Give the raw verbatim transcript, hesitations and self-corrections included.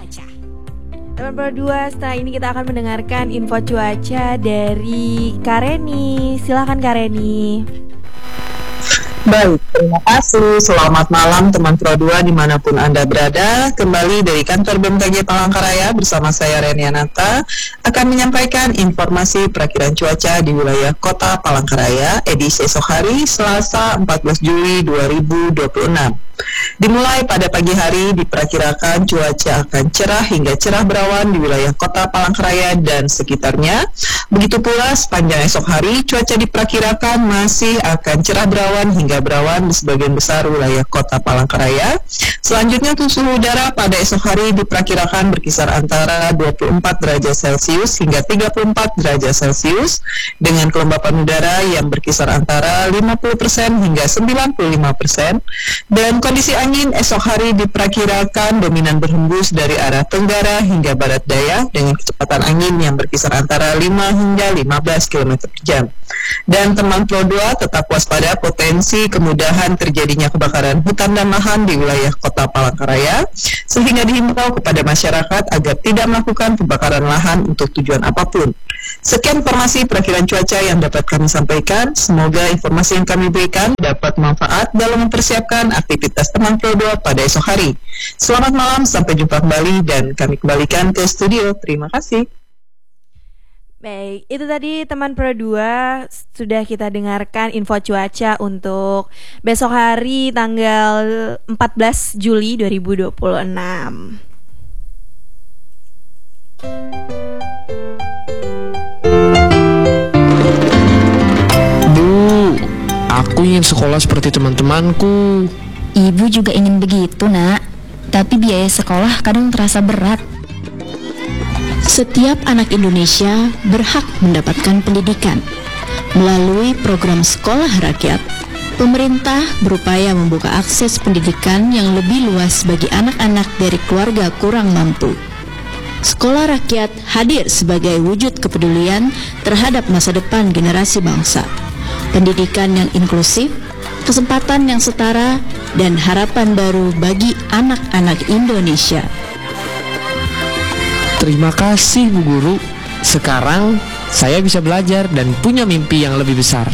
cuaca. Teman berdua, setelah ini kita akan mendengarkan info cuaca dari Kareni. Silakan Kareni. Baik, terima kasih. Selamat malam teman Pro dua dimanapun Anda berada. Kembali dari kantor B M K G Palangkaraya bersama saya Renianata akan menyampaikan informasi perakiran cuaca di wilayah Kota Palangkaraya edisi esok hari Selasa empat belas Juli dua ribu dua puluh enam. Dimulai pada pagi hari diperkirakan cuaca akan cerah hingga cerah berawan di wilayah Kota Palangkaraya dan sekitarnya. Begitu pula sepanjang esok hari cuaca diperkirakan masih akan cerah berawan hingga berawan di sebagian besar wilayah Kota Palangkaraya. Selanjutnya untuk suhu udara pada esok hari diperkirakan berkisar antara dua puluh empat derajat Celcius hingga tiga puluh empat derajat Celcius dengan kelembapan udara yang berkisar antara lima puluh persen hingga sembilan puluh lima persen, dan kondisi angin esok hari diperkirakan dominan berhembus dari arah tenggara hingga barat daya dengan kecepatan angin yang berkisar antara lima hingga lima belas kilometer per jam. Dan teman Pro dua tetap waspada potensi kemudahan terjadinya kebakaran hutan dan lahan di wilayah Kota Palangkaraya, sehingga dihimbau kepada masyarakat agar tidak melakukan pembakaran lahan untuk tujuan apapun. Sekian informasi perakiran cuaca yang dapat kami sampaikan. Semoga informasi yang kami berikan dapat manfaat dalam mempersiapkan aktivitas teman Pro dua pada esok hari. Selamat malam, sampai jumpa kembali dan kami kembalikan ke studio. Terima kasih. Baik, itu tadi teman Pro dua, sudah kita dengarkan info cuaca untuk besok hari tanggal empat belas Juli dua ribu dua puluh enam. Bu, aku ingin sekolah seperti teman-temanku. Ibu juga ingin begitu, Nak. Tapi biaya sekolah kadang terasa berat. Setiap anak Indonesia berhak mendapatkan pendidikan. Melalui program Sekolah Rakyat, pemerintah berupaya membuka akses pendidikan yang lebih luas bagi anak-anak dari keluarga kurang mampu. Sekolah Rakyat hadir sebagai wujud kepedulian terhadap masa depan generasi bangsa. Pendidikan yang inklusif, kesempatan yang setara, dan harapan baru bagi anak-anak Indonesia. Terima kasih Bu Guru. Sekarang saya bisa belajar dan punya mimpi yang lebih besar.